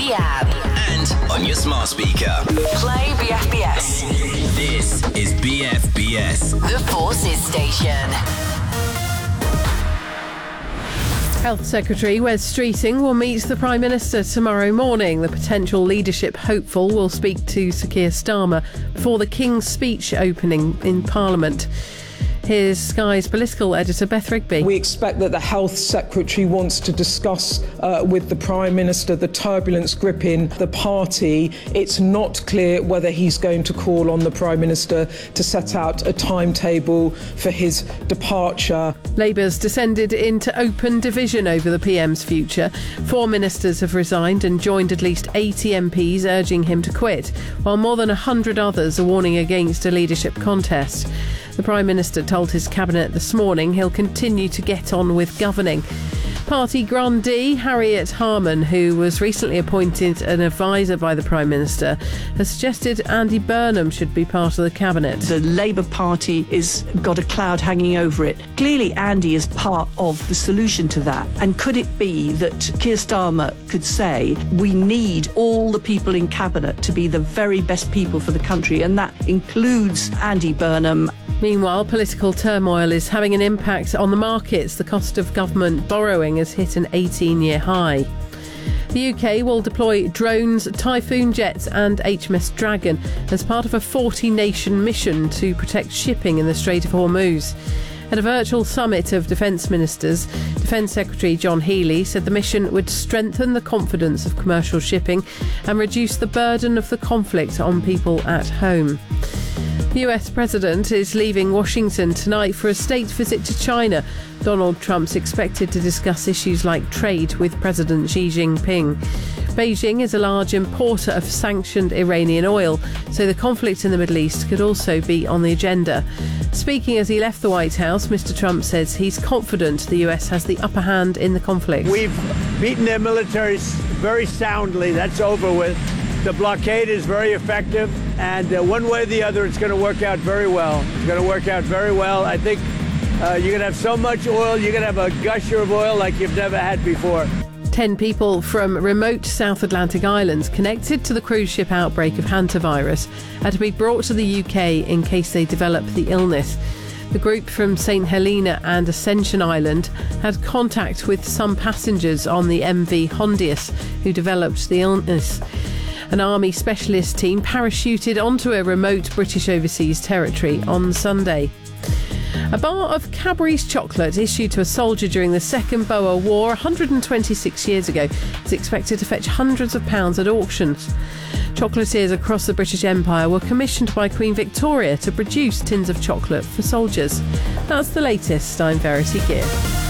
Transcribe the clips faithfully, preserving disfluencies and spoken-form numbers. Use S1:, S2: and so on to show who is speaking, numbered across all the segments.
S1: the app.
S2: And on your smart speaker.
S1: Play B F B S.
S2: This is B F B S.
S1: The Forces Station.
S3: Health Secretary Wes Streeting will meet the Prime Minister tomorrow morning. The potential leadership hopeful will speak to Sir Keir Starmer before the King's Speech opening in Parliament. Here's Sky's political editor Beth Rigby.
S4: We expect that the Health Secretary wants to discuss uh, with the Prime Minister the turbulence gripping the party. It's not clear whether he's going to call on the Prime Minister to set out a timetable for his departure.
S3: Labour's descended into open division over the P M's future. Four ministers have resigned and joined at least eighty M Ps urging him to quit, while more than one hundred others are warning against a leadership contest. The Prime Minister told his cabinet this morning he'll continue to get on with governing. Party grandee Harriet Harman, who was recently appointed an advisor by the Prime Minister, has suggested Andy Burnham should be part of the cabinet.
S5: The Labour Party has got a cloud hanging over it. Clearly Andy is part of the solution to that. And could it be that Keir Starmer could say, we need all the people in cabinet to be the very best people for the country, and that includes Andy Burnham.
S3: Meanwhile, political turmoil is having an impact on the markets. The cost of government borrowing has hit an eighteen-year high. The U K will deploy drones, Typhoon jets and H M S Dragon as part of a forty-nation mission to protect shipping in the Strait of Hormuz. At a virtual summit of defence ministers, Defence Secretary John Healey said the mission would strengthen the confidence of commercial shipping and reduce the burden of the conflict on people at home. The U S President is leaving Washington tonight for a state visit to China. Donald Trump's expected to discuss issues like trade with President Xi Jinping. Beijing is a large importer of sanctioned Iranian oil, so the conflict in the Middle East could also be on the agenda. Speaking as he left the White House, Mister Trump says he's confident the U S has the upper hand in the conflict.
S6: We've beaten their militaries very soundly. That's over with. The blockade is very effective, and uh, one way or the other, it's going to work out very well. It's going to work out very well. I think uh, you're going to have so much oil, you're going to have a gusher of oil like you've never had before.
S3: Ten people from remote South Atlantic islands connected to the cruise ship outbreak of hantavirus had to be brought to the U K in case they develop the illness. The group from Saint Helena and Ascension Island had contact with some passengers on the M V Hondius who developed the illness. An army specialist team parachuted onto a remote British overseas territory on Sunday. A bar of Cadbury's chocolate issued to a soldier during the Second Boer War one hundred twenty-six years ago is expected to fetch hundreds of pounds at auctions. Chocolatiers across the British Empire were commissioned by Queen Victoria to produce tins of chocolate for soldiers. That's the latest. I'm Verity Gear.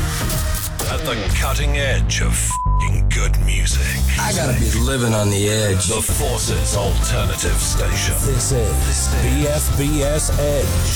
S7: At the cutting edge of f***ing good music.
S8: I gotta be living on the edge.
S7: The Forces Alternative Station.
S8: This is B F B S Edge.